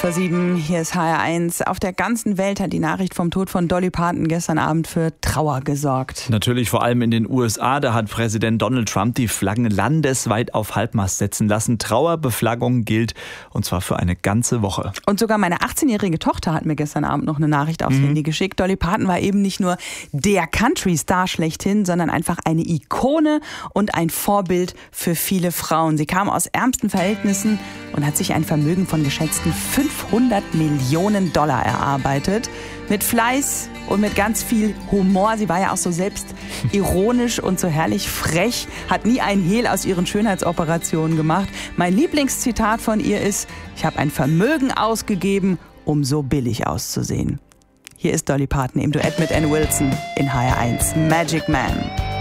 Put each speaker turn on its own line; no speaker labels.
6:07, hier ist HR1. Auf der ganzen Welt hat die Nachricht vom Tod von Dolly Parton gestern Abend für Trauer gesorgt.
Natürlich vor allem in den USA, da hat Präsident Donald Trump die Flaggen landesweit auf Halbmast setzen lassen. Trauerbeflaggung gilt, und zwar für eine ganze Woche.
Und sogar meine 18-jährige Tochter hat mir gestern Abend noch eine Nachricht aufs Handy geschickt. Dolly Parton war eben nicht nur der Country-Star schlechthin, sondern einfach eine Ikone und ein Vorbild für viele Frauen. Sie kam aus ärmsten Verhältnissen und hat sich ein Vermögen von geschätzten $500 Millionen erarbeitet. Mit Fleiß und mit ganz viel Humor. Sie war ja auch so selbstironisch und so herrlich frech, hat nie einen Hehl aus ihren Schönheitsoperationen gemacht. Mein Lieblingszitat von ihr ist: Ich habe ein Vermögen ausgegeben, um so billig auszusehen. Hier ist Dolly Parton im Duett mit Ann Wilson in HR1. Magic Man.